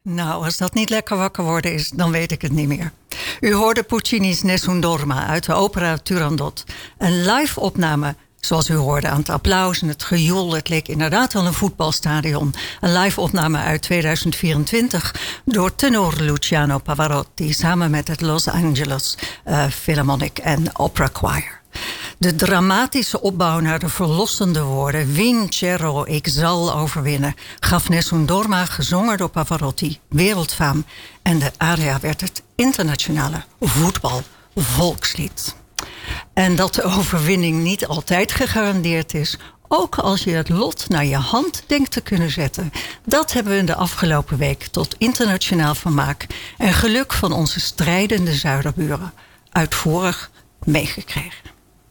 Nou, als dat niet lekker wakker worden is, dan weet ik het niet meer. U hoorde Puccini's Nessun Dorma uit de opera Turandot. Een live opname, zoals u hoorde aan het applaus en het gejoel. Het leek inderdaad wel een voetbalstadion. Een live opname uit 2024 door tenor Luciano Pavarotti samen met het Los Angeles Philharmonic and Opera Choir. De dramatische opbouw naar de verlossende woorden Vincerò, ik zal overwinnen, gaf Nessun Dorma, gezongen door Pavarotti, wereldfaam. En de aria werd het internationale voetbalvolkslied. En dat de overwinning niet altijd gegarandeerd is, ook als je het lot naar je hand denkt te kunnen zetten. Dat hebben we in de afgelopen week tot internationaal vermaak en geluk van onze strijdende zuiderburen uitvoerig meegekregen.